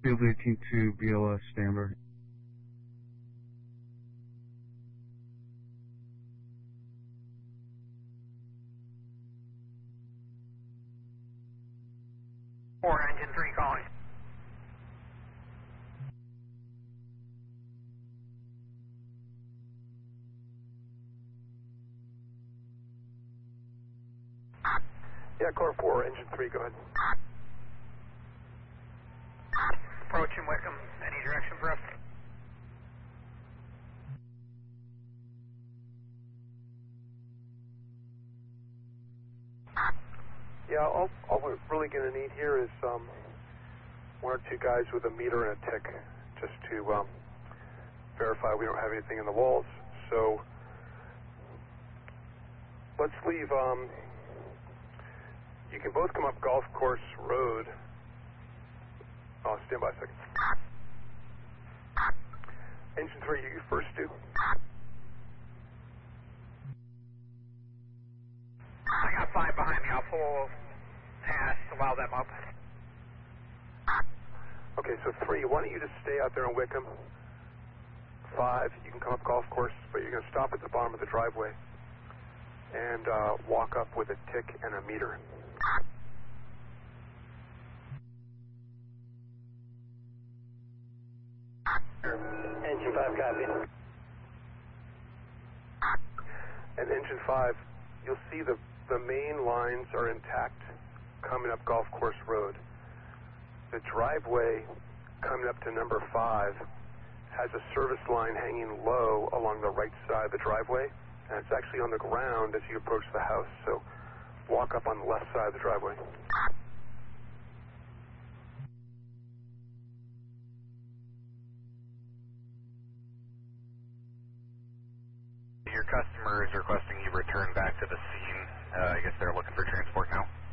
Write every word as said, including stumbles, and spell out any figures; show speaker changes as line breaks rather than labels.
Field eighteen two, B L S, standby.
Four, engine three calling.
Yeah, car four, engine three, go ahead.
Approaching Wickham, any direction for us?
Yeah, all, all we're really going to need here is um, one or two guys with a meter and a tick, just to um, verify we don't have anything in the walls. So let's leave, um, you can both come up Golf Course Road. Oh, stand by a second. Engine three, you first do.
I got five behind me. I'll pull past, allow them up.
Okay, so three, why don't you just stay out there in Wickham? Five, you can come up Golf Course, but you're going to stop at the bottom of the driveway and uh, walk up with a tick and a meter.
Engine five, copy.
And engine five, you'll see the, the main lines are intact coming up Golf Course Road. The driveway coming up to number five has a service line hanging low along the right side of the driveway, and it's actually on the ground as you approach the house, so walk up on the left side of the driveway.
Your customer is requesting you return back to the scene. Uh, I guess they're looking for transport now.